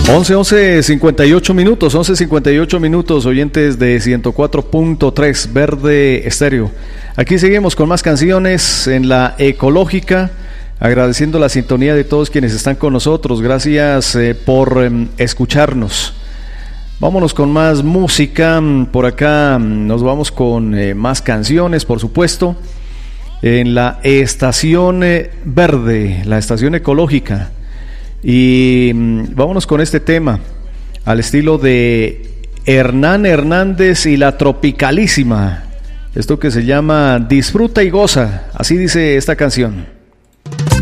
11:58 minutos, 11:58 minutos, oyentes de 104.3 Verde Estéreo. Aquí seguimos con más canciones en la ecológica, agradeciendo la sintonía de todos quienes están con nosotros. Gracias por escucharnos. Vámonos con más música. Por acá nos vamos con más canciones, por supuesto, en la estación verde, la estación ecológica. Y vámonos con este tema al estilo de Hernán Hernández y la Tropicalísima, esto que se llama Disfruta y Goza, así dice esta canción.